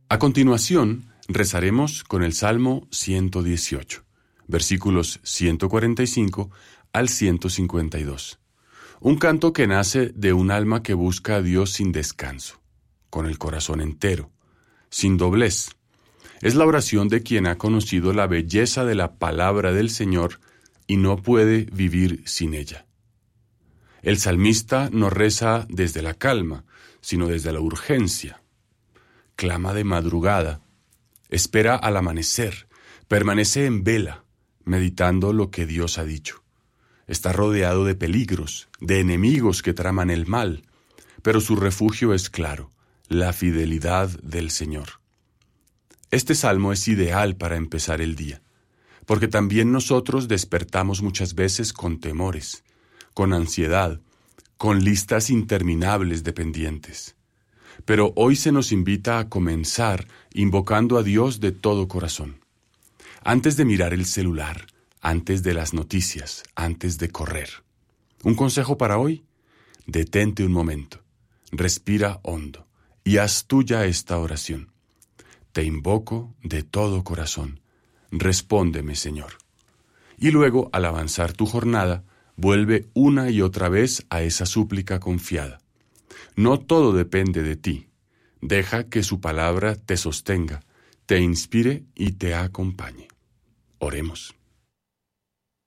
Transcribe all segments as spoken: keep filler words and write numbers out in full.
A continuación, rezaremos con el Salmo ciento dieciocho, versículos ciento cuarenta y cinco al ciento cincuenta y dos. Un canto que nace de un alma que busca a Dios sin descanso, con el corazón entero, sin doblez. Es la oración de quien ha conocido la belleza de la palabra del Señor y no puede vivir sin ella. El salmista no reza desde la calma, sino desde la urgencia. Clama de madrugada, espera al amanecer, permanece en vela, meditando lo que Dios ha dicho. Está rodeado de peligros, de enemigos que traman el mal, pero su refugio es claro, la fidelidad del Señor. Este salmo es ideal para empezar el día, porque también nosotros despertamos muchas veces con temores, con ansiedad, con listas interminables de pendientes. Pero hoy se nos invita a comenzar invocando a Dios de todo corazón. Antes de mirar el celular, antes de las noticias, antes de correr. Un consejo para hoy: detente un momento, respira hondo y haz tuya esta oración. Te invoco de todo corazón, respóndeme, Señor. Y luego, al avanzar tu jornada, vuelve una y otra vez a esa súplica confiada. No todo depende de ti. Deja que su palabra te sostenga, te inspire y te acompañe. Oremos.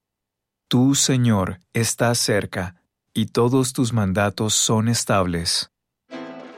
Tú, Señor, estás cerca, y todos tus mandatos son estables.